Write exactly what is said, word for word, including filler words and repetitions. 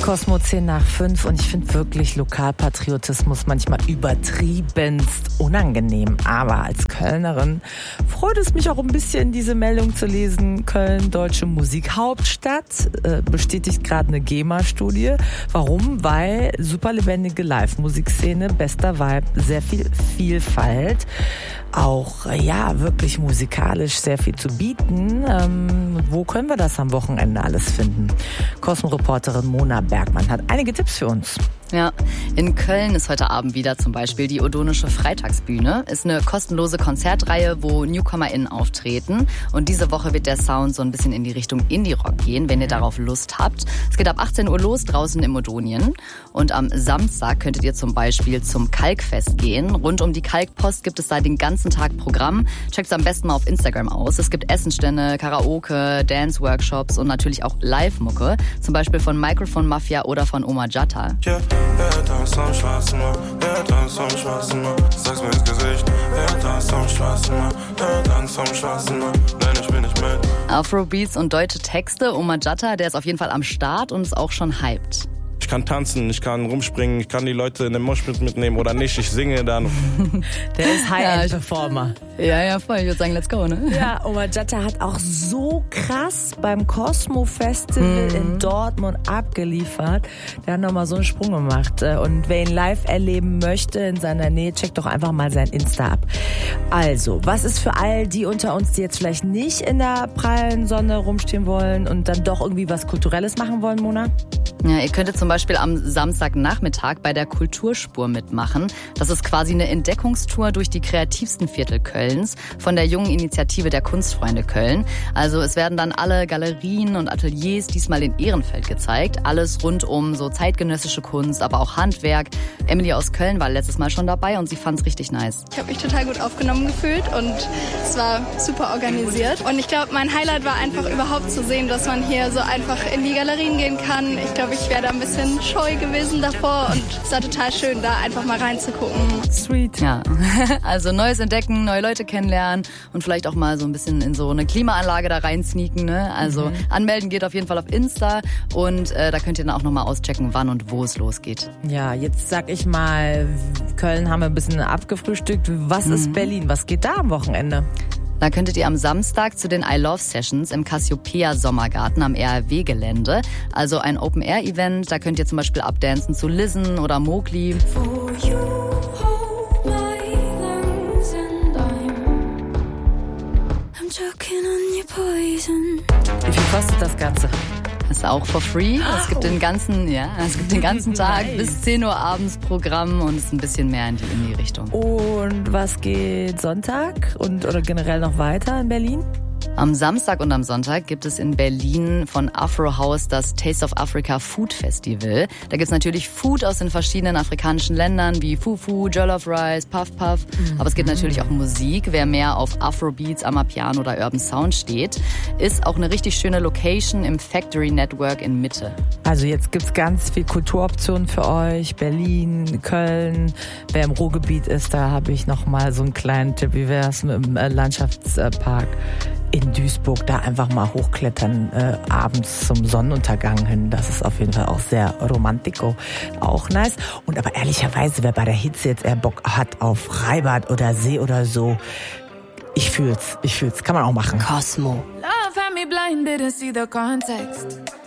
Cosmo zehn nach fünf und ich finde wirklich Lokalpatriotismus manchmal übertriebenst unangenehm. Aber als Kölnerin freut es mich auch ein bisschen, diese Meldung zu lesen. Köln, deutsche Musikhauptstadt, äh, bestätigt gerade eine GEMA-Studie. Warum? Weil super lebendige Live-Musikszene, bester Vibe, sehr viel Vielfalt. Auch, ja, wirklich musikalisch sehr viel zu bieten. Ähm, wo können wir das am Wochenende alles finden? Cosmo-Reporterin Mona Bergmann hat einige Tipps für uns. Ja, in Köln ist heute Abend wieder zum Beispiel die Odonische Freitagsbühne. Ist eine kostenlose Konzertreihe, wo NewcomerInnen auftreten. Und diese Woche wird der Sound so ein bisschen in die Richtung Indie-Rock gehen, wenn ihr darauf Lust habt. Es geht ab achtzehn Uhr los, draußen im Odonien. Und am Samstag könntet ihr zum Beispiel zum Kalkfest gehen. Rund um die Kalkpost gibt es da den ganzen Tag Programm. Checkt es am besten mal auf Instagram aus. Es gibt Essenstände, Karaoke, Dance-Workshops und natürlich auch Live-Mucke. Zum Beispiel von Microphone Mafia oder von Oma Jatta. Yeah. Wer tanzt am Straßenmann? Wer tanzt am Straßenmann? Sag's mir ins Gesicht. Wer tanzt am Straßenmann? Wer tanzt am Straßenmann? Nein, ich bin nicht mit. Afrobeats und deutsche Texte. Oma Jatta, der ist auf jeden Fall am Start und ist auch schon hyped. Ich kann tanzen, ich kann rumspringen, ich kann die Leute in den Moshpit mitnehmen oder nicht, ich singe dann. Der ist High-End-Performer. Ja, ja, voll. Ich würde sagen, let's go, ne? Ja, Oma Jatta hat auch so krass beim Cosmo Festival mhm. in Dortmund abgeliefert. Der hat nochmal so einen Sprung gemacht. Und wer ihn live erleben möchte in seiner Nähe, checkt doch einfach mal sein Insta ab. Also, was ist für all die unter uns, die jetzt vielleicht nicht in der prallen Sonne rumstehen wollen und dann doch irgendwie was Kulturelles machen wollen, Mona? Ja, ihr könntet zum Beispiel am Samstagnachmittag bei der Kulturspur mitmachen. Das ist quasi eine Entdeckungstour durch die kreativsten Viertel Kölns von der jungen Initiative der Kunstfreunde Köln. Also es werden dann alle Galerien und Ateliers diesmal in Ehrenfeld gezeigt. Alles rund um so zeitgenössische Kunst, aber auch Handwerk. Emily aus Köln war letztes Mal schon dabei und sie fand es richtig nice. Ich habe mich total gut aufgenommen gefühlt und es war super organisiert. Und ich glaube, mein Highlight war einfach überhaupt zu sehen, dass man hier so einfach in die Galerien gehen kann. Ich glaube, ich wäre da ein bisschen scheu gewesen davor und es war total schön, da einfach mal reinzugucken. Sweet. Ja, also Neues entdecken, neue Leute kennenlernen und vielleicht auch mal so ein bisschen in so eine Klimaanlage da rein sneaken. Ne? Also mhm. anmelden geht auf jeden Fall auf Insta und äh, da könnt ihr dann auch nochmal auschecken, wann und wo es losgeht. Ja, jetzt sag ich mal, Köln haben wir ein bisschen abgefrühstückt. Was mhm. ist Berlin? Was geht da am Wochenende? Da könntet ihr am Samstag zu den I Love Sessions im Cassiopeia Sommergarten am R R W-Gelände. Also ein Open-Air-Event. Da könnt ihr zum Beispiel abdancen zu Listen oder Mowgli. Wie viel kostet das Ganze? Ist auch for free. Es gibt den ganzen, ja, es gibt den ganzen Tag nice. bis zehn Uhr abends Programm und ist ein bisschen mehr in die, in die Richtung. Und was geht Sonntag und oder generell noch weiter in Berlin? Am Samstag und am Sonntag gibt es in Berlin von Afro House das Taste of Africa Food Festival. Da gibt's natürlich Food aus den verschiedenen afrikanischen Ländern wie Fufu, Jollof Rice, Puff Puff. Mhm. Aber es gibt natürlich auch Musik. Wer mehr auf Afrobeats, Amapiano oder Urban Sound steht, ist auch eine richtig schöne Location im Factory Network in Mitte. Also jetzt gibt's ganz viel Kulturoptionen für euch. Berlin, Köln. Wer im Ruhrgebiet ist, da habe ich noch mal so einen kleinen Tipp. Wie wär's mit dem Landschaftspark in Duisburg, da einfach mal hochklettern, äh, abends zum Sonnenuntergang hin. Das ist auf jeden Fall auch sehr romantico, auch nice. Und aber ehrlicherweise, wer bei der Hitze jetzt eher Bock hat auf Freibad oder See oder so, ich fühl's, ich fühl's, kann man auch machen. Cosmo. Love had me blind, didn't see the context.